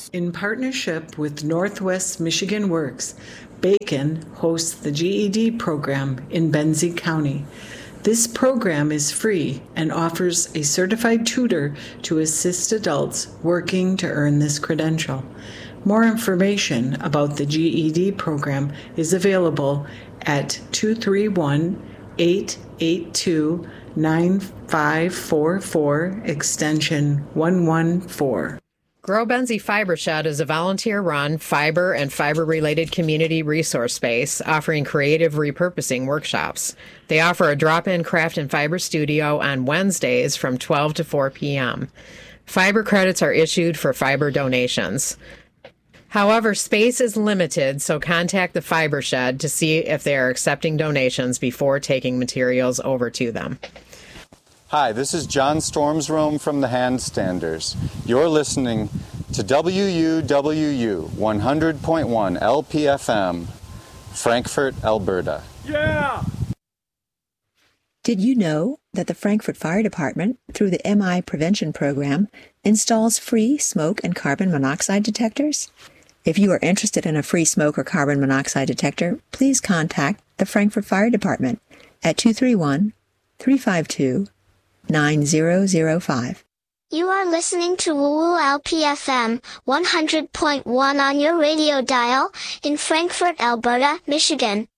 In partnership with Northwest Michigan Works, Bacon hosts the GED program in Benzie County. This program is free and offers a certified tutor to assist adults working to earn this credential. More information about the GED program is available at 231-882-9544, extension 114. Grow Benzie Fiber Shed is a volunteer-run fiber and fiber-related community resource space offering creative repurposing workshops. They offer a drop-in craft and fiber studio on Wednesdays from 12 to 4 p.m. Fiber credits are issued for fiber donations. However, space is limited, so contact the Fiber Shed to see if they are accepting donations before taking materials over to them. Hi, this is John Stormsrome from the Handstanders. You're listening to WUWU 100.1 LPFM, Frankfort, Alberta. Yeah! Did you know that the Frankfort Fire Department, through the MI Prevention Program, installs free smoke and carbon monoxide detectors? If you are interested in a free smoke or carbon monoxide detector, please contact the Frankfort Fire Department at 231-352-9005. You are listening to WUWU LPFM 100.1 on your radio dial in Frankfort, Alberta, Michigan.